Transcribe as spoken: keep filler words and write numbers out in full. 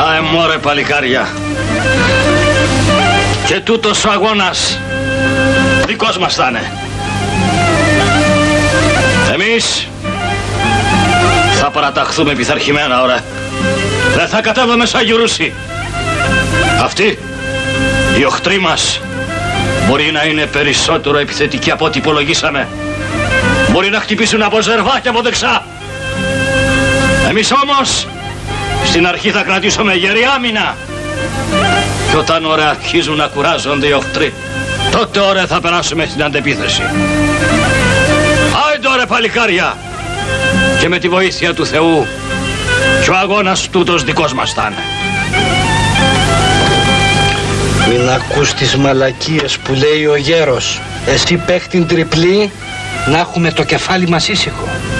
Άε μωρέ παλικάρια. Και τούτος ο αγώνας δικός μας θα είναι. Εμείς θα παραταχθούμε πειθαρχημένα, ωραία. Δεν θα κατέβουμε σαν γιουρούσι. Αυτοί, οι οχτροί μας, μπορεί να είναι περισσότερο επιθετικοί από ό,τι υπολογίσαμε. Μπορεί να χτυπήσουν από ζερβά και από δεξά. Εμείς όμως στην αρχή θα κρατήσουμε γερή άμυνα. Και όταν ωραία αρχίζουν να κουράζονται οι οχτροί, τότε ωραία θα περάσουμε στην αντεπίθεση. Άιντε ωραία παλικάρια. Και με τη βοήθεια του Θεού και ο αγώνας τούτος δικός μας θα είναι. Μην ακούς τις μαλακίες που λέει ο γέρος. Εσύ παίχ την τριπλή, να έχουμε το κεφάλι μας ήσυχο.